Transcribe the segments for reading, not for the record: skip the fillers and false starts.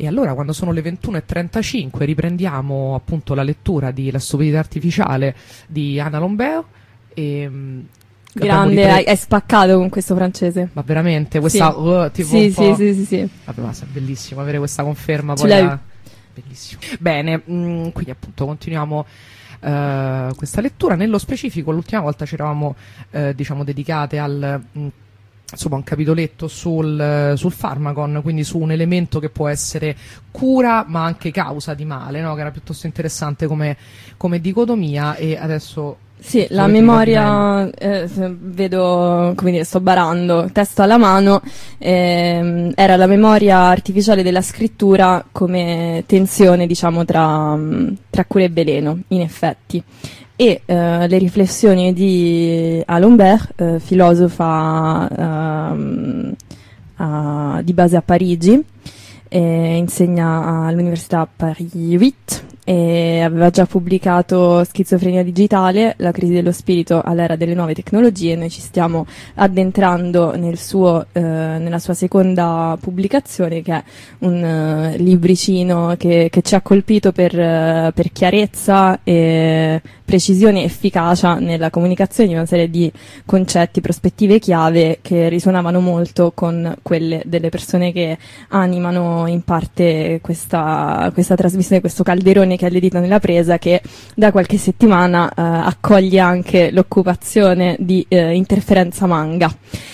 E allora, quando sono le 21:35, riprendiamo appunto la lettura di La stupidità artificiale di Anna Lombeo. Grande, hai spaccato con questo francese. Ma veramente, questa sì. tipo sì, un po'... sì. Vabbè, ma è bellissimo avere questa conferma. Ce poi l'hai. Bellissimo. Bene, quindi appunto continuiamo questa lettura. Nello specifico, l'ultima volta ci eravamo diciamo dedicate al... insomma, un capitoletto sul Pharmakon, quindi su un elemento che può essere cura ma anche causa di male, no? Che era piuttosto interessante come dicotomia. E adesso sì, la memoria, vedo, come dire, sto barando, testo alla mano, era la memoria artificiale della scrittura come tensione, diciamo, tra cura e veleno, in effetti. E le riflessioni di Alembert, filosofa di base a Parigi, insegna all'Università Paris 8 e aveva già pubblicato Schizofrenia digitale, la crisi dello spirito all'era delle nuove tecnologie. Noi ci stiamo addentrando nella sua seconda pubblicazione, che è un libricino che ci ha colpito per chiarezza e precisione e efficacia nella comunicazione di una serie di concetti, prospettive chiave che risuonavano molto con quelle delle persone che animano in parte questa trasmissione, questo calderone che è l'edito nella presa, che da qualche settimana accoglie anche l'occupazione di Interferenza Manga.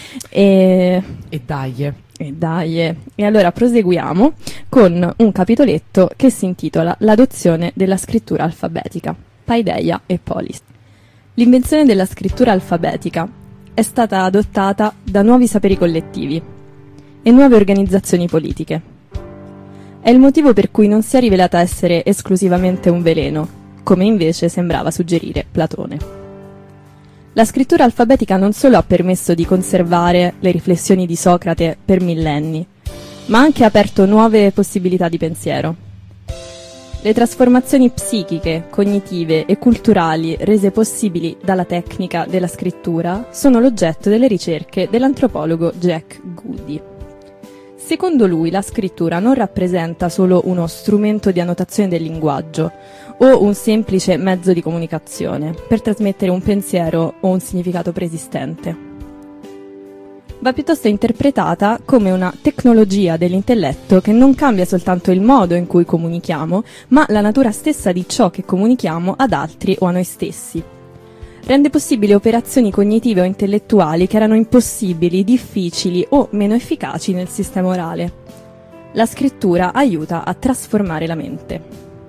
E dai. E allora proseguiamo con un capitoletto che si intitola L'adozione della scrittura alfabetica, Paideia e Polis. L'invenzione della scrittura alfabetica è stata adottata da nuovi saperi collettivi e nuove organizzazioni politiche. È il motivo per cui non si è rivelata essere esclusivamente un veleno, come invece sembrava suggerire Platone. La scrittura alfabetica non solo ha permesso di conservare le riflessioni di Socrate per millenni, ma ha anche aperto nuove possibilità di pensiero. Le trasformazioni psichiche, cognitive e culturali rese possibili dalla tecnica della scrittura sono l'oggetto delle ricerche dell'antropologo Jack Goody. Secondo lui, la scrittura non rappresenta solo uno strumento di annotazione del linguaggio o un semplice mezzo di comunicazione per trasmettere un pensiero o un significato preesistente. Va piuttosto interpretata come una tecnologia dell'intelletto che non cambia soltanto il modo in cui comunichiamo, ma la natura stessa di ciò che comunichiamo ad altri o a noi stessi. Rende possibili operazioni cognitive o intellettuali che erano impossibili, difficili o meno efficaci nel sistema orale. La scrittura aiuta a trasformare la mente.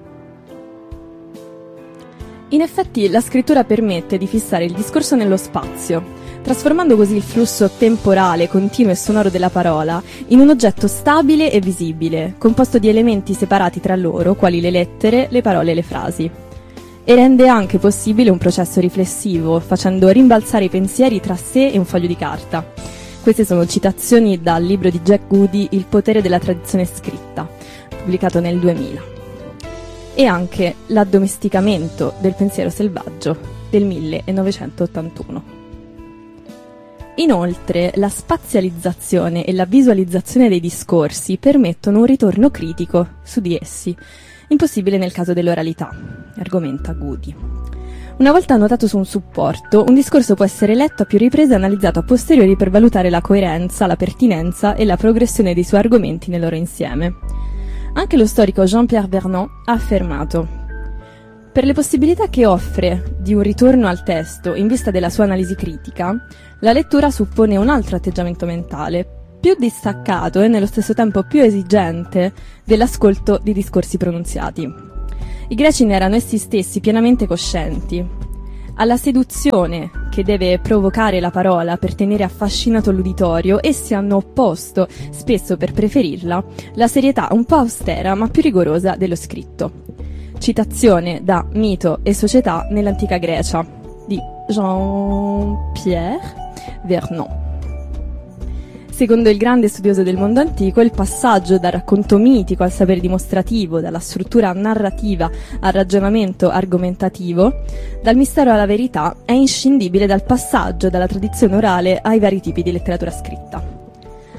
In effetti, la scrittura permette di fissare il discorso nello spazio, trasformando così il flusso temporale, continuo e sonoro della parola in un oggetto stabile e visibile, composto di elementi separati tra loro, quali le lettere, le parole e le frasi. E rende anche possibile un processo riflessivo, facendo rimbalzare i pensieri tra sé e un foglio di carta. Queste sono citazioni dal libro di Jack Goody, Il potere della tradizione scritta, pubblicato nel 2000. E anche L'addomesticamento del pensiero selvaggio, del 1981. Inoltre, la spazializzazione e la visualizzazione dei discorsi permettono un ritorno critico su di essi, impossibile nel caso dell'oralità, argomenta Goody. Una volta annotato su un supporto, un discorso può essere letto a più riprese e analizzato a posteriori per valutare la coerenza, la pertinenza e la progressione dei suoi argomenti nel loro insieme. Anche lo storico Jean-Pierre Vernant ha affermato: per le possibilità che offre di un ritorno al testo in vista della sua analisi critica, la lettura suppone un altro atteggiamento mentale, più distaccato e nello stesso tempo più esigente dell'ascolto di discorsi pronunziati. I greci ne erano essi stessi pienamente coscienti. Alla seduzione che deve provocare la parola per tenere affascinato l'uditorio, essi hanno opposto, spesso per preferirla, la serietà un po' austera ma più rigorosa dello scritto. Citazione da Mito e società nell'antica Grecia di Jean-Pierre Vernant. Secondo il grande studioso del mondo antico, il passaggio dal racconto mitico al sapere dimostrativo, dalla struttura narrativa al ragionamento argomentativo, dal mistero alla verità, è inscindibile dal passaggio dalla tradizione orale ai vari tipi di letteratura scritta.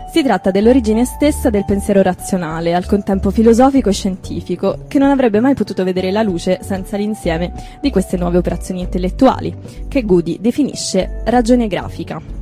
Si tratta dell'origine stessa del pensiero razionale, al contempo filosofico e scientifico, che non avrebbe mai potuto vedere la luce senza l'insieme di queste nuove operazioni intellettuali, che Goody definisce ragione grafica.